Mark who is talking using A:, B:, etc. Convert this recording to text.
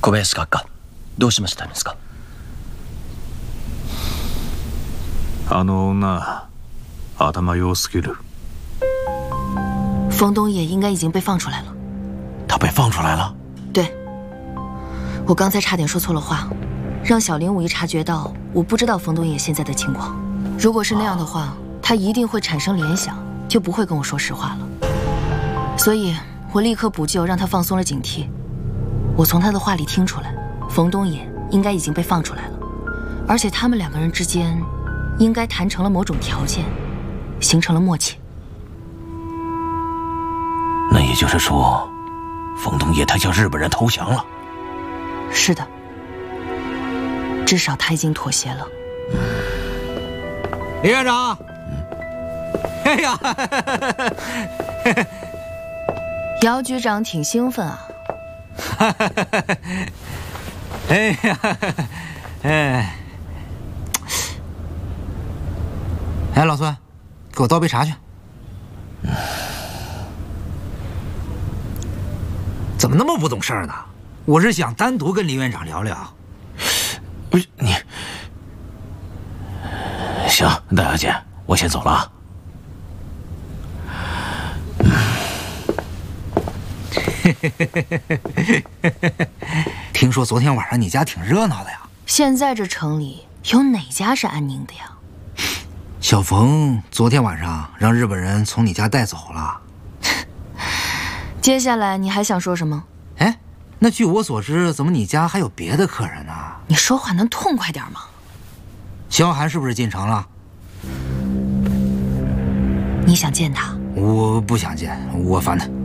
A: 小林閣下、どうしましたんですか？
B: あの女、頭良すぎる。
C: 冯东野应该已经被放出来了。
D: 他被放出来了？
C: 对，我刚才差点说错了话，让小林无意察觉到我不知道冯东野现在的情况。如果是那样的话，他一定会产生联想，就不会跟我说实话了。所以我立刻补救，让他放松了警惕。我从他的话里听出来，冯东野应该已经被放出来了，而且他们两个人之间应该谈成了某种条件，形成了默契。
D: 那也就是说，冯东野他向日本人投降了。
C: 是的，至少他已经妥协了。
E: 李院长，哎呀，
C: 姚局长挺兴奋啊。
E: 哎呀，哎，哎，老孙，给我倒杯茶去。怎么那么不懂事儿呢？我是想单独跟李院长聊聊。
D: 不是你，行，大小姐，我先走了啊。
E: 听说昨天晚上你家挺热闹的呀？
C: 现在这城里有哪家是安宁的呀？
E: 小冯昨天晚上让日本人从你家带走了。
C: 接下来你还想说什么？
E: 哎，那据我所知，怎么你家还有别的客人呢？
C: 你说话能痛快点吗？
E: 萧寒是不是进城了？
C: 你想见他？
E: 我不想见，我烦他。